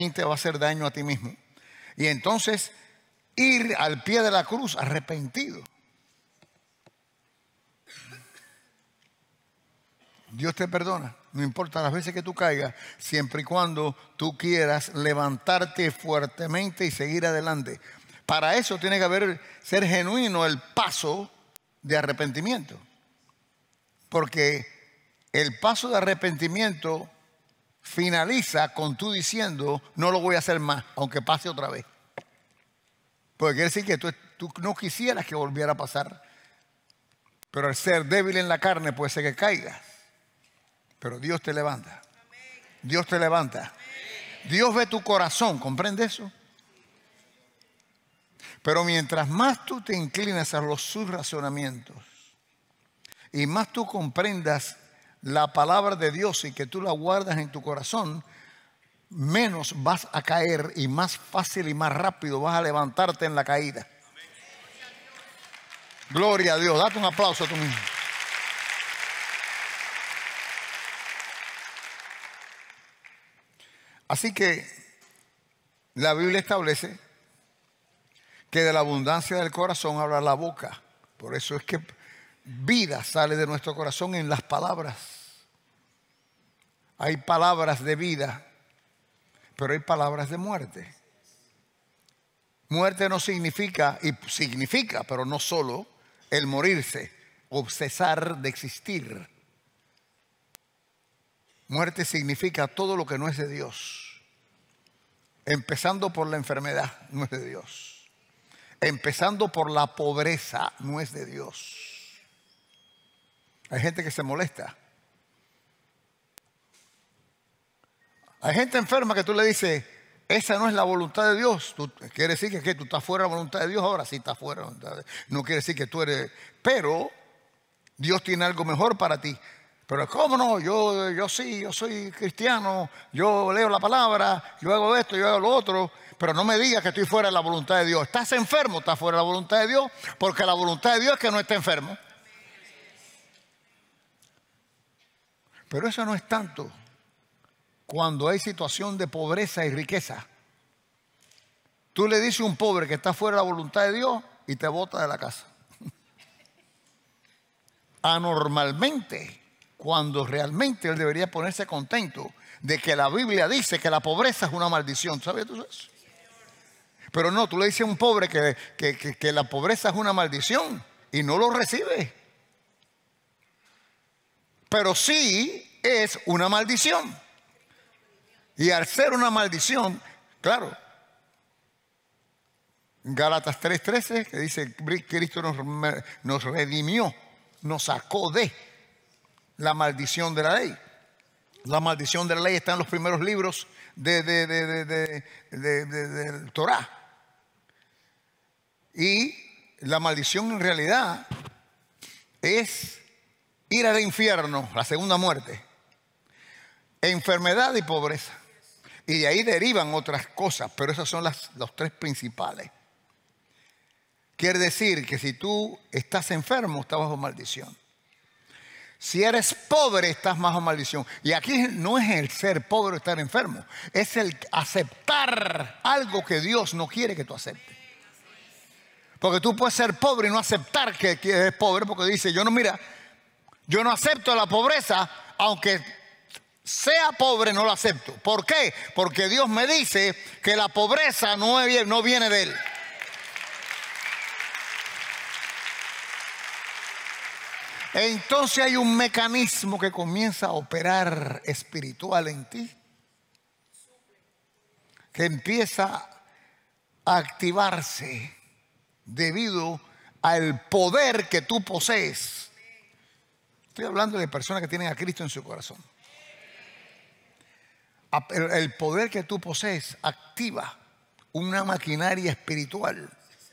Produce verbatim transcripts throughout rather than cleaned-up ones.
te va a hacer daño a ti mismo. Y entonces ir al pie de la cruz arrepentido. Dios te perdona, no importa las veces que tú caigas, siempre y cuando tú quieras levantarte fuertemente y seguir adelante. Para eso tiene que haber, ser genuino el paso de arrepentimiento. Porque el paso de arrepentimiento finaliza con tú diciendo, no lo voy a hacer más, aunque pase otra vez. Porque quiere decir que tú, tú no quisieras que volviera a pasar. Pero al ser débil en la carne puede ser que caigas. Pero Dios te levanta. Dios te levanta. Dios ve tu corazón, ¿comprende eso? Pero mientras más tú te inclinas a los sus razonamientos y más tú comprendas la palabra de Dios y que tú la guardas en tu corazón, menos vas a caer y más fácil y más rápido vas a levantarte en la caída. Gloria a Dios. Date un aplauso a tú mismo. Así que la Biblia establece que de la abundancia del corazón habla la boca. Por eso es que vida sale de nuestro corazón en las palabras. Hay palabras de vida, pero hay palabras de muerte. Muerte no significa, y significa, pero no solo el morirse o cesar de existir. Muerte significa todo lo que no es de Dios. Empezando por la enfermedad, no es de Dios. Empezando por la pobreza, no es de Dios. Hay gente que se molesta. Hay gente enferma que tú le dices, esa no es la voluntad de Dios. Tú, quiere decir que, que tú estás fuera de la voluntad de Dios. Ahora sí estás fuera de la voluntad de Dios. No quiere decir que tú eres, pero Dios tiene algo mejor para ti. Pero ¿cómo no? Yo, yo sí, yo soy cristiano, yo leo la palabra, yo hago esto, yo hago lo otro, pero no me digas que estoy fuera de la voluntad de Dios. Estás enfermo, estás fuera de la voluntad de Dios, porque la voluntad de Dios es que no esté enfermo. Pero eso no es tanto cuando hay situación de pobreza y riqueza. Tú le dices a un pobre que está fuera de la voluntad de Dios y te bota de la casa. Anormalmente, cuando realmente él debería ponerse contento de que la Biblia dice que la pobreza es una maldición. ¿Sabes tú eso? Pero no, tú le dices a un pobre que, que, que, que la pobreza es una maldición y no lo recibe. Pero sí es una maldición. Y al ser una maldición, claro, Gálatas tres trece, que dice Cristo nos, nos redimió, nos sacó de la maldición de la ley. La maldición de la ley está en los primeros libros de, de, de, de, de, de, de, de Torah. Y la maldición en realidad es ir al infierno, la segunda muerte, enfermedad y pobreza. Y de ahí derivan otras cosas, pero esas son las, los tres principales. Quiere decir que si tú estás enfermo, estás bajo maldición. Si eres pobre, estás bajo maldición. Y aquí no es el ser pobre o estar enfermo, es el aceptar algo que Dios no quiere que tú aceptes. Porque tú puedes ser pobre y no aceptar que, que eres pobre, porque dice, yo no, mira, yo no acepto la pobreza, aunque sea pobre no lo acepto. ¿Por qué? Porque Dios me dice que la pobreza no, es, no viene de Él. Entonces hay un mecanismo que comienza a operar espiritual en ti, que empieza a activarse debido al poder que tú posees. Estoy hablando de personas que tienen a Cristo en su corazón. El poder que tú posees activa una maquinaria espiritual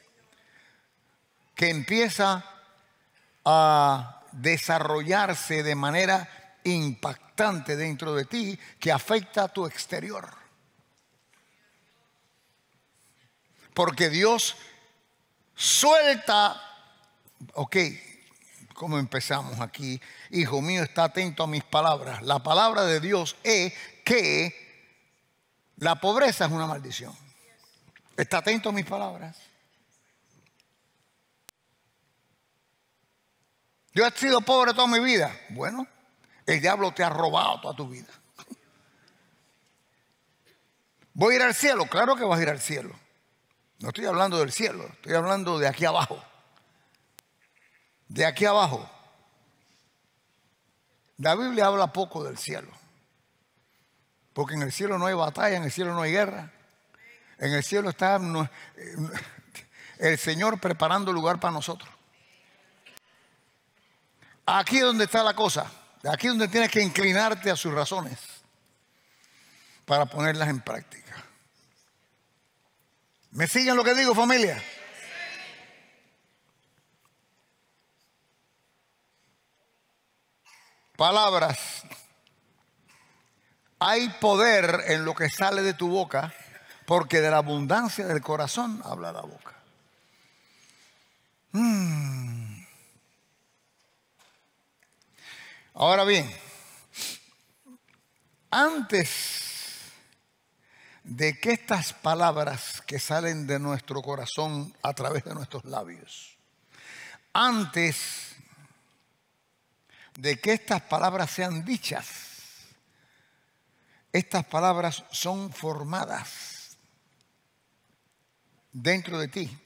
que empieza a desarrollarse de manera impactante dentro de ti, que afecta a tu exterior. Porque Dios suelta, ok, ¿cómo empezamos aquí? Hijo mío, está atento a mis palabras. La palabra de Dios es que La pobreza es una maldición. Está atento a mis palabras. Yo he sido pobre toda mi vida. Bueno, el diablo te ha robado toda tu vida. ¿Voy a ir al cielo? Claro que vas a ir al cielo. No estoy hablando del cielo, estoy hablando de aquí abajo. De aquí abajo. La Biblia habla poco del cielo. Porque en el cielo no hay batalla, en el cielo no hay guerra. En el cielo está el Señor preparando lugar para nosotros. Aquí es donde está la cosa. Aquí es donde tienes que inclinarte a sus razones para ponerlas en práctica. ¿Me siguen lo que digo, familia? Palabras. Hay poder en lo que sale de tu boca, porque de la abundancia del corazón habla la boca. Mm. Ahora bien, antes de que estas palabras que salen de nuestro corazón a través de nuestros labios, antes de que estas palabras sean dichas, estas palabras son formadas dentro de ti,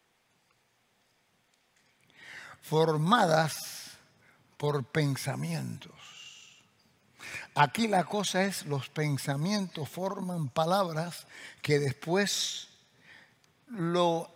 formadas por pensamientos. Aquí la cosa es, los pensamientos forman palabras que después lo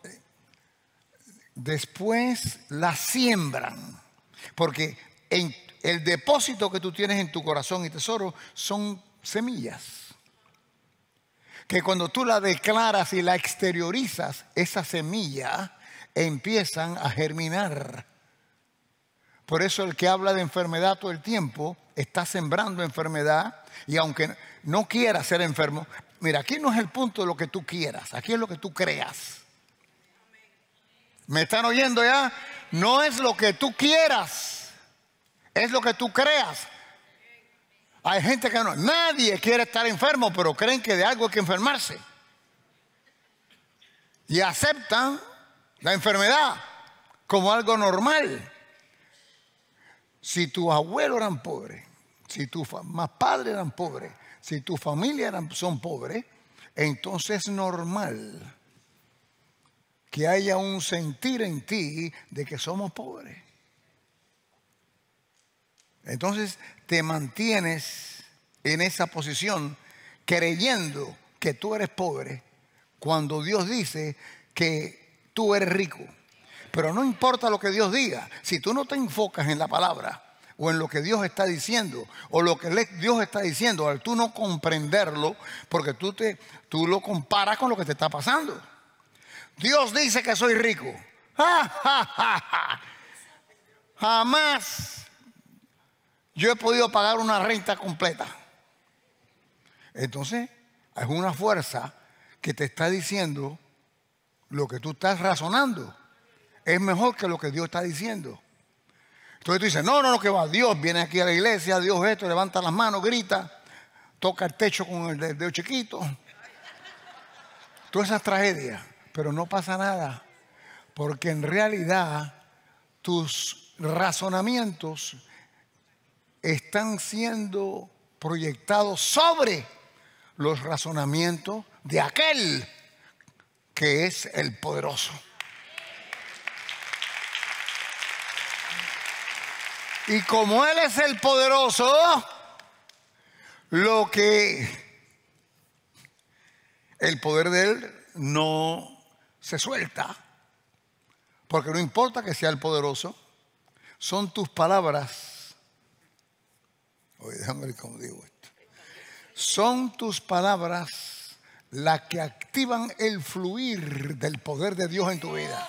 después las siembran, porque en el depósito que tú tienes en tu corazón y tesoro son semillas, que cuando tú la declaras y la exteriorizas, esa semilla empiezan a germinar. Por eso el que habla de enfermedad todo el tiempo está sembrando enfermedad, y aunque no quiera ser enfermo, mira, aquí no es el punto de lo que tú quieras, aquí es lo que tú creas. ¿Me están oyendo ya? No es lo que tú quieras, es lo que tú creas. Hay gente que no, nadie quiere estar enfermo, pero creen que de algo hay que enfermarse. Y aceptan la enfermedad como algo normal. Si tus abuelos eran pobres, si tus más padres eran pobres, si tu familia eran, son pobres, entonces es normal que haya un sentir en ti de que somos pobres. Entonces te mantienes en esa posición creyendo que tú eres pobre cuando Dios dice que tú eres rico. Pero no importa lo que Dios diga, si tú no te enfocas en la palabra o en lo que Dios está diciendo o lo que Dios está diciendo, al tú no comprenderlo, porque tú, te, tú lo comparas con lo que te está pasando. Dios dice que soy rico. ¡Ja, ja, ja, ja! Jamás yo he podido pagar una renta completa. Entonces, es una fuerza que te está diciendo lo que tú estás razonando es mejor que lo que Dios está diciendo. Entonces tú dices, no, no, no, que va. Dios viene aquí a la iglesia, Dios esto, levanta las manos, grita, toca el techo con el dedo chiquito. Todas esas tragedias, pero no pasa nada, porque en realidad tus razonamientos están siendo proyectados sobre los razonamientos de aquel que es el poderoso. Y como Él es el poderoso, lo que el poder de Él no se suelta, porque no importa que sea el poderoso, son tus palabras. Oye, déjame ver cómo digo esto. Son tus palabras las que activan el fluir del poder de Dios en tu vida.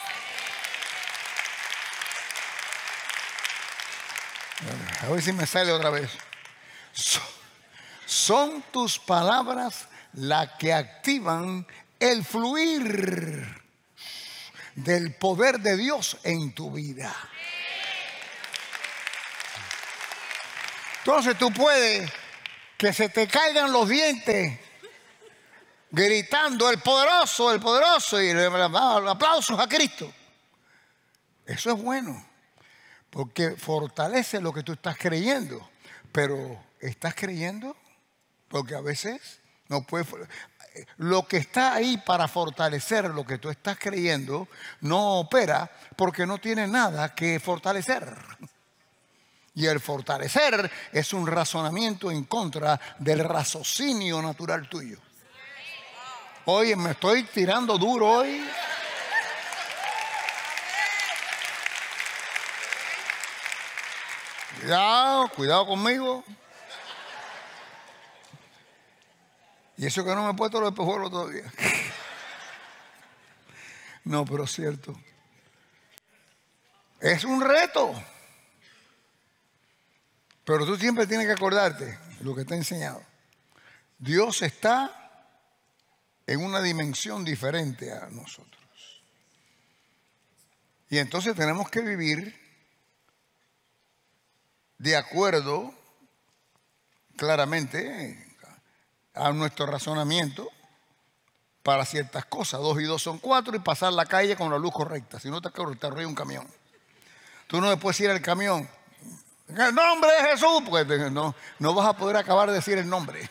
A ver si me sale otra vez. Son, son tus palabras las que activan el fluir del poder de Dios en tu vida. Entonces tú puedes que se te caigan los dientes gritando el poderoso, el poderoso, y le aplausos a Cristo. Eso es bueno, porque fortalece lo que tú estás creyendo. Pero ¿estás creyendo? Porque a veces no puedes. Lo que está ahí para fortalecer lo que tú estás creyendo no opera porque no tiene nada que fortalecer. Y el fortalecer es un razonamiento en contra del raciocinio natural tuyo. Oye, me estoy tirando duro hoy. Cuidado, cuidado conmigo. Y eso que no me he puesto los espejuelos todavía. No, pero es cierto. Es un reto. Pero tú siempre tienes que acordarte lo que te he enseñado. Dios está en una dimensión diferente a nosotros. Y entonces tenemos que vivir de acuerdo claramente a nuestro razonamiento para ciertas cosas. Dos y dos son cuatro y pasar la calle con la luz correcta. Si no te, te arrolla un camión. Tú no le puedes ir al camión en el nombre de Jesús, porque no, no vas a poder acabar de decir el nombre.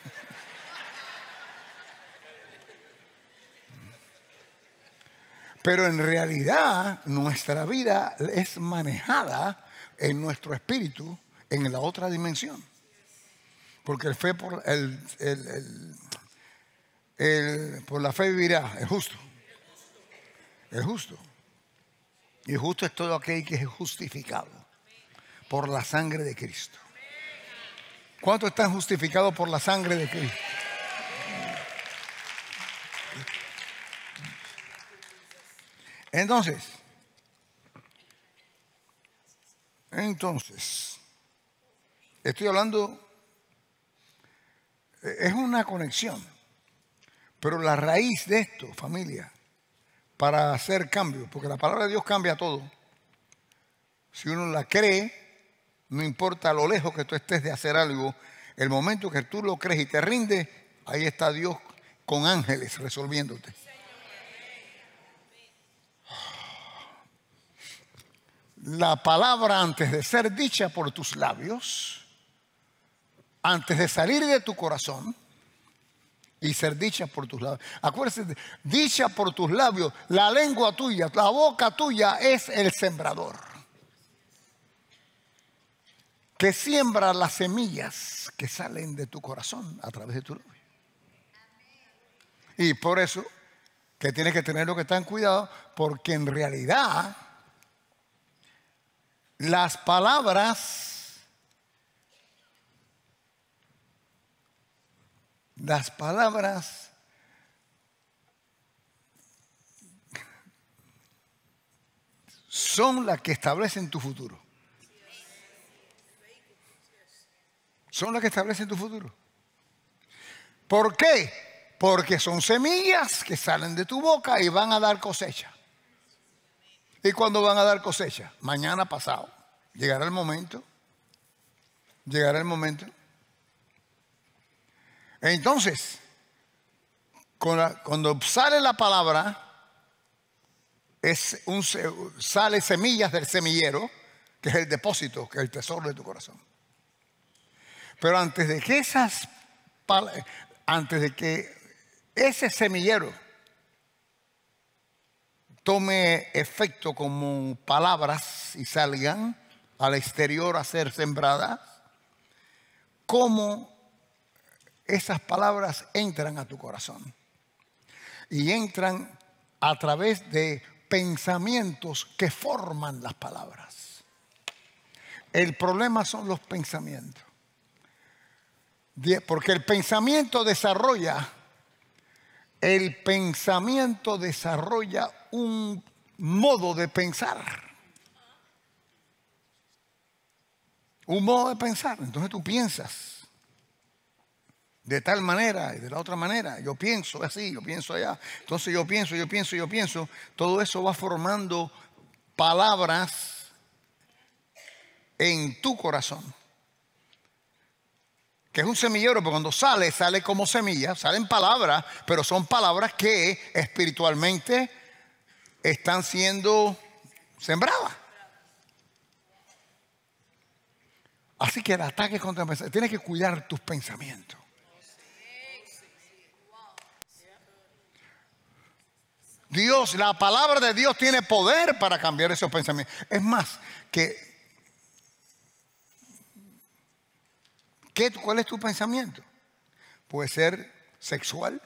Pero en realidad nuestra vida es manejada en nuestro espíritu en la otra dimensión. Porque el fe por, el, el, el, el, por la fe vivirá, el justo. El justo. Y justo es todo aquel que es justificado por la sangre de Cristo. ¿Cuántos están justificados por la sangre de Cristo? Entonces, entonces, estoy hablando, es una conexión, pero la raíz de esto, familia, para hacer cambios, porque la palabra de Dios cambia todo. Si uno la cree, no importa lo lejos que tú estés de hacer algo, el momento que tú lo crees y te rindes, ahí está Dios con ángeles resolviéndote. La palabra, antes de ser dicha por tus labios, antes de salir de tu corazón y ser dicha por tus labios. Acuérdense, dicha por tus labios, la lengua tuya, la boca tuya es el sembrador, que siembra las semillas que salen de tu corazón a través de tu labio. Y por eso que tienes que tener lo que tan cuidado, porque en realidad las palabras, las palabras son las que establecen tu futuro. Son las que establecen tu futuro. ¿Por qué? Porque son semillas que salen de tu boca y van a dar cosecha. ¿Y cuándo van a dar cosecha? Mañana pasado. Llegará el momento. Llegará el momento. Entonces, cuando sale la palabra, es un, sale semillas del semillero, que es el depósito, que es el tesoro de tu corazón. Pero antes de que esas, antes de que ese semillero tome efecto como palabras y salgan al exterior a ser sembradas, cómo esas palabras entran a tu corazón y entran a través de pensamientos que forman las palabras. El problema son los pensamientos, porque el pensamiento desarrolla el pensamiento desarrolla un modo de pensar. Un modo de pensar. Entonces tú piensas de tal manera y de la otra manera. Yo pienso así, yo pienso allá. Entonces yo pienso, yo pienso, yo pienso. Todo eso va formando palabras en tu corazón que es un semillero, porque cuando sale, sale como semilla, salen palabras, pero son palabras que espiritualmente están siendo sembradas. Así que el ataque contra el pensamiento, tienes que cuidar tus pensamientos. Dios, la palabra de Dios tiene poder para cambiar esos pensamientos. Es más, que, que ¿cuál es tu pensamiento? Puede ser sexual,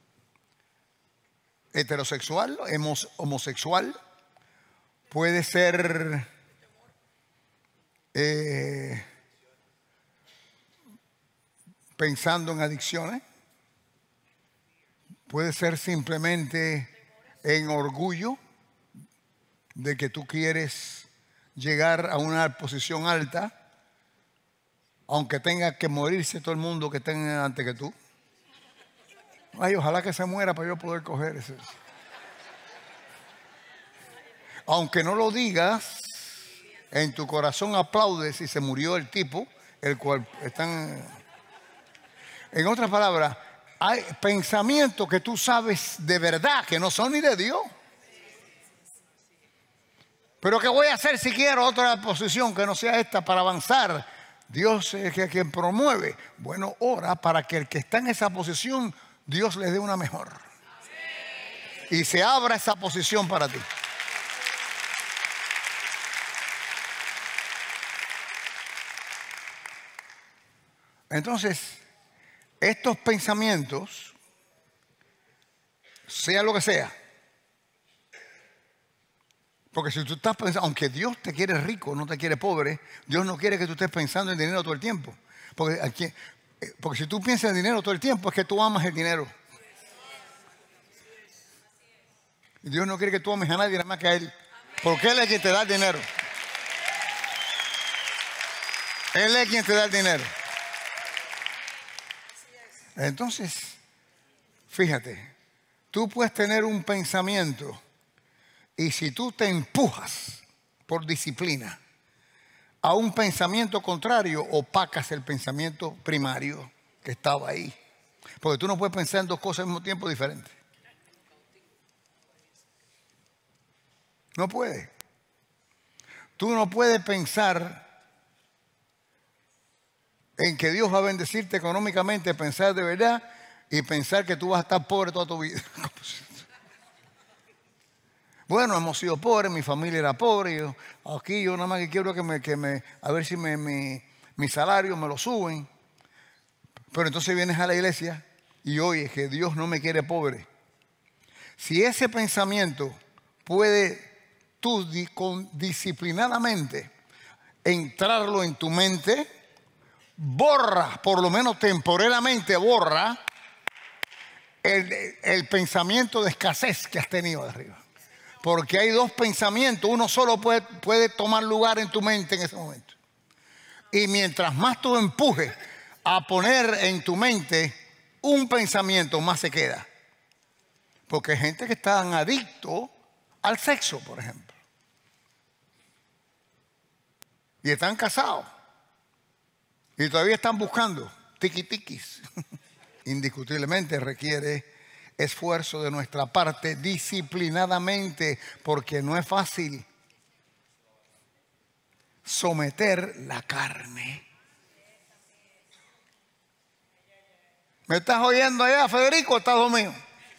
heterosexual, homosexual, puede ser eh, pensando en adicciones, puede ser simplemente en orgullo de que tú quieres llegar a una posición alta, aunque tenga que morirse todo el mundo que tenga antes que tú. Ay, ojalá que se muera para yo poder coger ese. Aunque no lo digas, en tu corazón aplaudes si se murió el tipo, el cual están. En otras palabras, hay pensamientos que tú sabes de verdad que no son ni de Dios. Pero ¿qué voy a hacer si quiero otra posición que no sea esta para avanzar? Dios es quien promueve. Bueno, ora para que el que está en esa posición, Dios le dé una mejor. Y se abra esa posición para ti. Entonces, estos pensamientos, sea lo que sea, porque si tú estás pensando, aunque Dios te quiere rico, no te quiere pobre, Dios no quiere que tú estés pensando en dinero todo el tiempo. Porque, aquí, porque si tú piensas en dinero todo el tiempo, es que tú amas el dinero. Y Dios no quiere que tú ames a nadie nada más que a Él. Porque Él es quien te da el dinero. Él es quien te da el dinero. Entonces, fíjate, tú puedes tener un pensamiento y si tú te empujas por disciplina a un pensamiento contrario, opacas el pensamiento primario que estaba ahí. Porque tú no puedes pensar en dos cosas al mismo tiempo diferentes. No puedes. Tú no puedes pensar en que Dios va a bendecirte económicamente, pensar de verdad y pensar que tú vas a estar pobre toda tu vida. Bueno, hemos sido pobres, mi familia era pobre, yo, aquí yo nada más que quiero que me, que me a ver si me, mi, mi salario me lo suben. Pero entonces vienes a la iglesia y oyes que Dios no me quiere pobre. Si ese pensamiento puede tú disciplinadamente entrarlo en tu mente, borra, por lo menos temporalmente borra el, el pensamiento de escasez que has tenido de arriba. Porque hay dos pensamientos, uno solo puede, puede tomar lugar en tu mente en ese momento. Y mientras más tú empujes a poner en tu mente un pensamiento, más se queda. Porque hay gente que está adicto al sexo, por ejemplo. Y están casados. Y todavía están buscando tiquitiquis. Indiscutiblemente requiere esfuerzo de nuestra parte disciplinadamente, porque no es fácil someter la carne. ¿Me estás oyendo allá, Federico? ¿Estás dormido?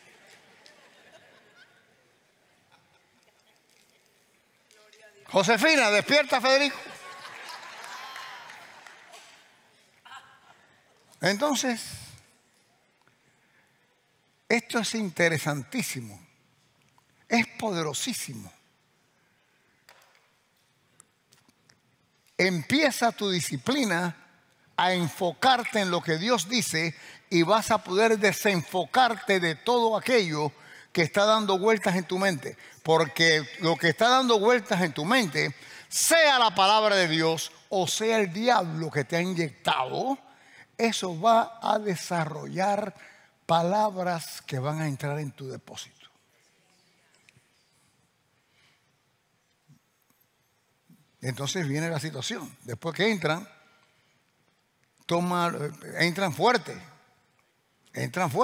Josefina, despierta, Federico. Entonces, esto es interesantísimo, es poderosísimo. Empieza tu disciplina a enfocarte en lo que Dios dice y vas a poder desenfocarte de todo aquello que está dando vueltas en tu mente. Porque lo que está dando vueltas en tu mente, sea la palabra de Dios o sea el diablo que te ha inyectado, eso va a desarrollar palabras que van a entrar en tu depósito. Entonces viene la situación. Después que entran, toma, entran fuerte, entran fuerte.